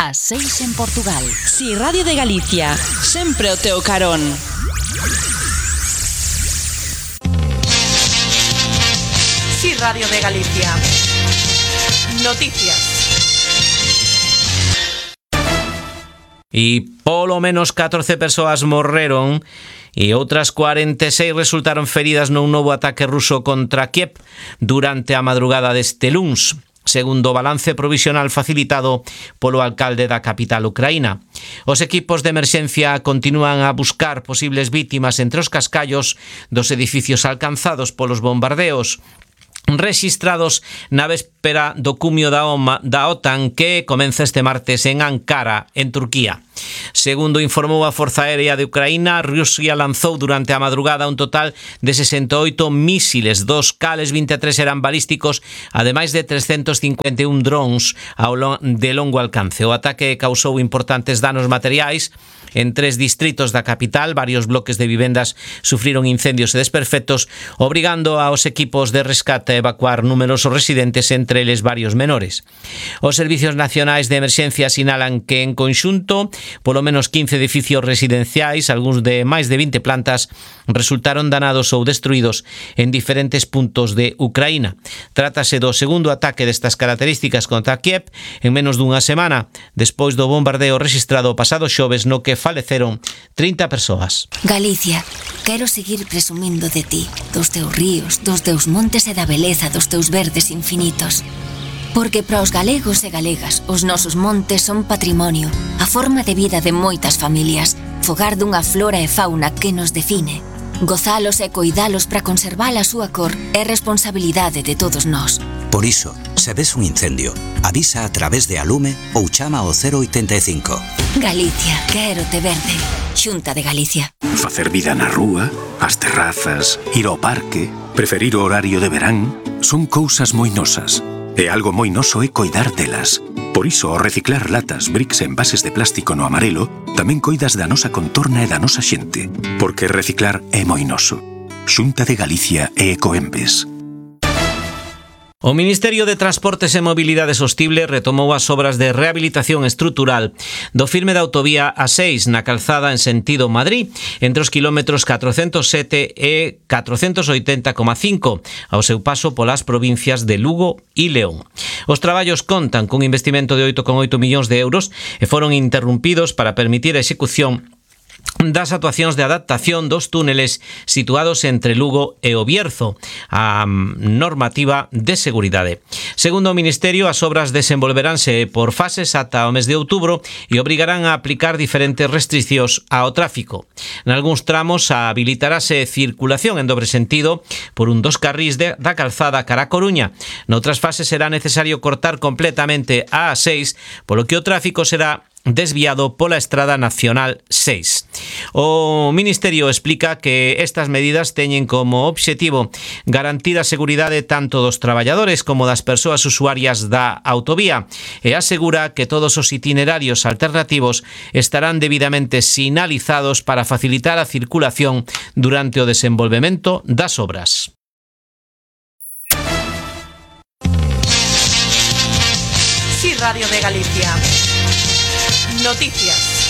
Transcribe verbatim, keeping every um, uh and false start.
As seis en Portugal. Si Radio de Galicia, sempre o teu carón. Si Radio de Galicia. Noticias. E polo menos catorce persoas morreron e outras cuarenta e seis resultaron feridas nun novo ataque ruso contra Kiev durante a madrugada deste luns, segundo o balance provisional facilitado polo alcalde da capital ucraína. Os equipos de emerxencia continúan a buscar posibles vítimas entre os cascallos dos edificios alcanzados polos bombardeos rexistrados na véspera do cumio da, OMA, da OTAN que comeza este martes en Ankara, en Turquía. Segundo informou a Forza Aérea de Ucraína, Rusia lanzou durante a madrugada un total de sesenta e oito mísiles, dos cales vinte e tres eran balísticos, ademais de trescentos cincuenta e un drones de longo alcance. O ataque causou importantes danos materiais en tres distritos da capital. Varios bloques de vivendas sufriron incendios e desperfectos, obrigando aos equipos de rescate a evacuar numerosos residentes, entre eles varios menores. Os servicios nacionais de emerxencia sinalan que en conxunto polo menos quince edificios residenciais, algúns de máis de vinte plantas, resultaron danados ou destruídos en diferentes puntos de Ucraína. Trátase do segundo ataque destas características contra Kiev en menos dunha semana, despois do bombardeo rexistrado o pasado xoves no que faleceron trinta persoas. Galicia, quero seguir presumindo de ti, dos teus ríos, dos teus montes e da beleza dos teus verdes infinitos. Porque para os galegos e galegas, os nosos montes son patrimonio, a forma de vida de moitas familias, fogar dunha flora e fauna que nos define. Gozalos e coidalos para conservar a súa cor é responsabilidade de todos nós. Por iso, se ves un incendio, avisa a través de Alume ou chama ao cero oitenta e cinco. Galicia, quero te verde. Xunta de Galicia. Facer vida na rúa, as terrazas, ir ao parque, preferir o horario de verán, son cousas moi nosas. E algo moi noso é coidar delas. Por iso, ao reciclar latas, bricks e envases de plástico no amarelo, tamén coidas da nosa contorna e da nosa xente. Porque reciclar é moi noso. Xunta de Galicia e Ecoembes. O Ministerio de Transportes e Mobilidade Sostible retomou as obras de rehabilitación estrutural do firme da autovía A seis na calzada en sentido Madrid, entre os kilómetros catrocentos sete e catrocentos oitenta coma cinco, ao seu paso polas provincias de Lugo e León. Os traballos contan cun investimento de oito coma oito millóns de euros e foron interrompidos para permitir a execución das actuacións de adaptación dos túneles situados entre Lugo e o Bierzo, a normativa de seguridade. Segundo o Ministerio, as obras desenvolveránse por fases ata o mes de outubro e obrigarán a aplicar diferentes restriccións ao tráfico. Nalgúns tramos habilitarase circulación en dobre sentido por un dos carrís de, da calzada cara a Coruña. Noutras fases será necesario cortar completamente a A seis, polo que o tráfico será desviado pola Estrada Nacional seis. O Ministerio explica que estas medidas teñen como obxectivo garantir a seguridade tanto dos traballadores como das persoas usuarias da autovía e asegura que todos os itinerarios alternativos estarán debidamente sinalizados para facilitar a circulación durante o desenvolvemento das obras. Si Radio de Galicia. Noticias.